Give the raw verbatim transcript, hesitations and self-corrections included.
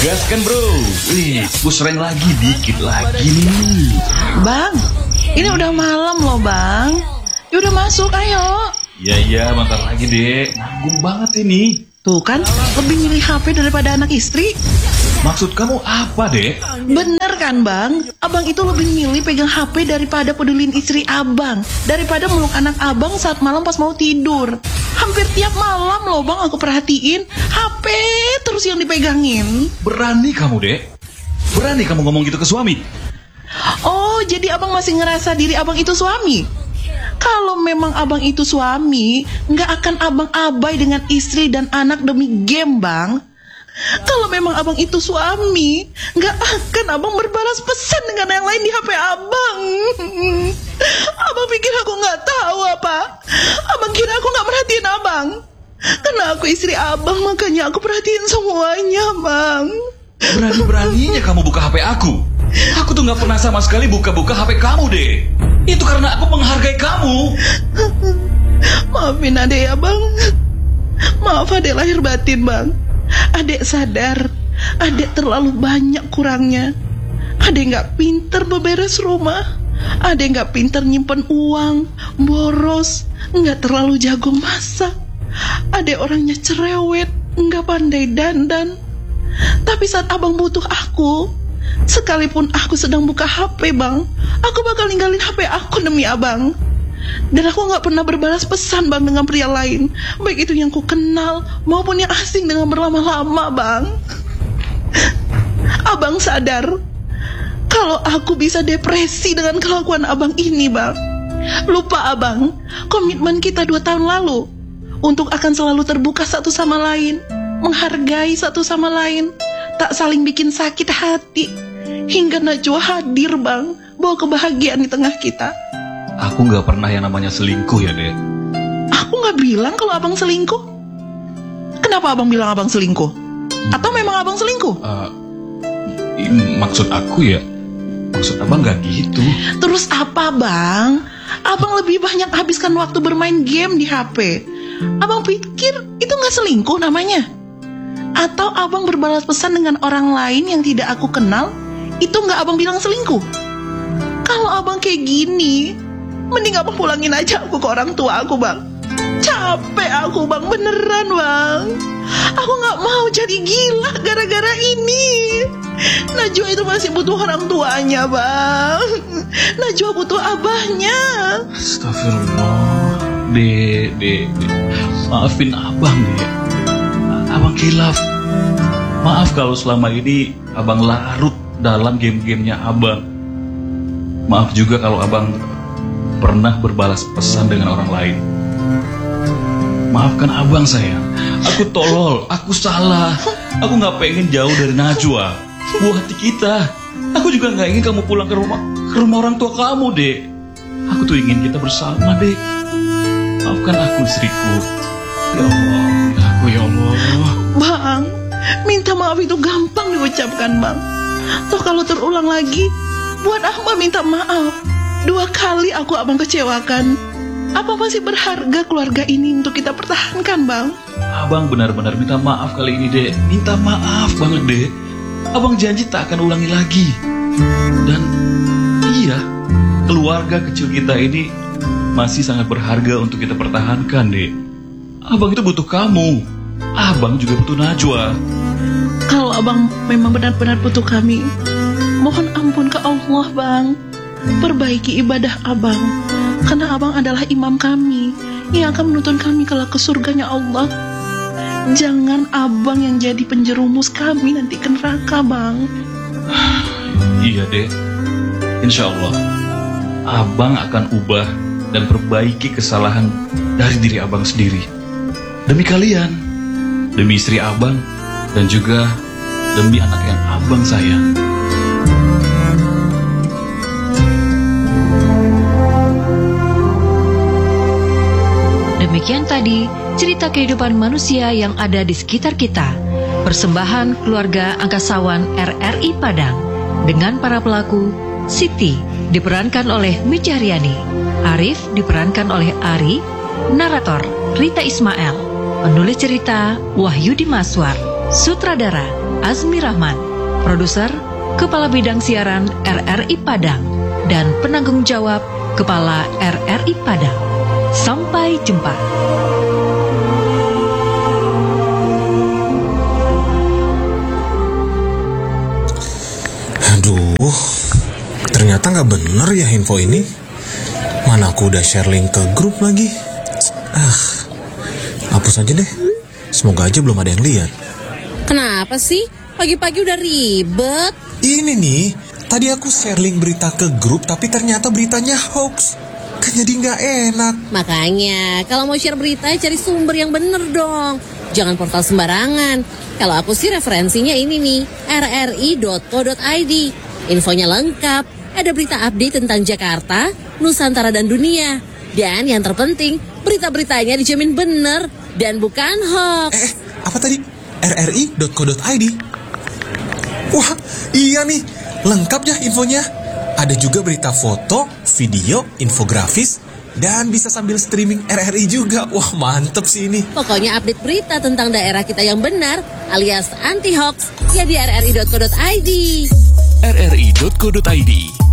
Gas kan bro. Wih, push rank lagi, dikit lagi nih. Bang, ini udah malam loh bang. Ya udah masuk, ayo. Iya iya, bentar lagi dek. Nanggung banget ini. Tuh kan, lebih milih H P daripada anak istri. Maksud kamu apa dek? Bener kan bang? Abang itu lebih milih pegang H P daripada pedulin istri abang, daripada meluk anak abang saat malam pas mau tidur. Hampir tiap malam loh bang aku perhatiin H P terus yang dipegangin. Berani kamu dek? Berani kamu ngomong gitu ke suami? Oh, jadi abang masih ngerasa diri abang itu suami? Kalau memang abang itu suami, nggak akan abang abai dengan istri dan anak demi game bang. Kalau memang abang itu suami, nggak akan abang berbalas pesan dengan yang lain di H P abang. Abang pikir aku nggak tahu apa? Abang kira aku nggak perhatiin abang? Karena aku istri abang, makanya aku perhatiin semuanya bang. Berani-beraninya kamu buka H P aku. Aku tuh nggak pernah sama sekali buka-buka H P kamu deh. Itu karena aku menghargai kamu. Maafin adek ya bang. Maaf adek lahir batin bang. Adek sadar, adek terlalu banyak kurangnya. Adek gak pinter beberes rumah. Adek gak pinter nyimpen uang, boros, gak terlalu jago masak. Adek orangnya cerewet, gak pandai dandan. Tapi saat abang butuh aku, sekalipun aku sedang buka H P bang, aku bakal ninggalin H P aku demi abang. Dan aku gak pernah berbalas pesan bang dengan pria lain, baik itu yang ku kenal maupun yang asing dengan berlama-lama bang. Abang sadar kalau aku bisa depresi dengan kelakuan abang ini bang. Lupa abang, komitmen kita dua tahun lalu untuk akan selalu terbuka satu sama lain, menghargai satu sama lain, tak saling bikin sakit hati, hingga Najwa hadir bang, bawa kebahagiaan di tengah kita. Aku gak pernah yang namanya selingkuh ya dek. Aku gak bilang kalau abang selingkuh. Kenapa abang bilang abang selingkuh? Atau memang abang selingkuh? Uh, maksud aku ya, maksud abang gak gitu. Terus apa bang? Abang lebih banyak habiskan waktu bermain game di H P. Abang pikir itu gak selingkuh namanya? Atau abang berbalas pesan dengan orang lain yang tidak aku kenal, itu gak abang bilang selingkuh? Kalau abang kayak gini, mending abang pulangin aja aku ke orang tua aku bang. Capek aku bang, beneran bang. Aku gak mau jadi gila gara-gara ini. Najwa itu masih butuh orang tuanya bang. Najwa butuh abahnya. Astagfirullah. Dek, dek, dek. Maafin abang dek. Abang kilaf. Maaf kalau selama ini abang larut dalam game-gamenya abang. Maaf juga kalau abang pernah berbalas pesan dengan orang lain. Maafkan abang sayang. Aku tolol, aku salah. Aku gak pengen jauh dari Najwa, buah hati kita. Aku juga gak ingin kamu pulang ke rumah Ke rumah orang tua kamu dek. Aku tuh ingin kita bersama dek. Maafkan aku istriku. Ya Allah, aku ya Allah. Bang, minta maaf itu gampang diucapkan bang. Toh kalau terulang lagi, buat apa minta maaf? Dua kali aku abang kecewakan. Apa masih berharga keluarga ini untuk kita pertahankan bang? Abang benar-benar minta maaf kali ini dek. Minta maaf banget dek. Abang janji tak akan ulangi lagi. Dan iya, keluarga kecil kita ini masih sangat berharga untuk kita pertahankan dek. Abang itu butuh kamu. Abang juga butuh Najwa. Kalau abang memang benar-benar butuh kami, mohon ampun ke Allah bang. Perbaiki ibadah abang, karena abang adalah imam kami yang akan menuntun kami kelak ke surganya Allah. Jangan abang yang jadi penjerumus kami nanti ke neraka bang. Iya dek, insya Allah abang akan ubah dan perbaiki kesalahan dari diri abang sendiri. Demi kalian, demi istri abang, dan juga demi anak yang abang sayang. Demikian tadi cerita kehidupan manusia yang ada di sekitar kita. Persembahan keluarga Angkasawan R R I Padang dengan para pelaku Siti diperankan oleh Mijaryani, Arif diperankan oleh Ari, narator Rita Ismail, penulis cerita Wahyudi Maswar. Sutradara Azmi Rahman. Produser Kepala Bidang Siaran R R I Padang. Dan penanggung jawab Kepala R R I Padang. Sampai jumpa. Aduh, ternyata nggak bener ya info ini. Mana aku udah share link ke grup lagi. Ah, hapus aja deh. Semoga aja belum ada yang lihat. Kenapa sih? Pagi-pagi udah ribet. Ini nih, tadi aku share link berita ke grup, tapi ternyata beritanya hoax. Kan jadi nggak enak. Makanya, kalau mau share berita, cari sumber yang bener dong. Jangan portal sembarangan. Kalau aku sih referensinya ini nih, r r i dot co dot i d. Infonya lengkap. Ada berita update tentang Jakarta, Nusantara, dan dunia. Dan yang terpenting, berita-beritanya dijamin bener dan bukan hoax. Eh, apa tadi? r r i dot co dot i d. Wah, iya nih. Lengkap ya infonya. Ada juga berita foto, video, infografis, dan bisa sambil streaming R R I juga. Wah, mantep sih ini. Pokoknya update berita tentang daerah kita yang benar, alias anti-hoax, ya di r r i dot co dot i d. r r i dot co dot i d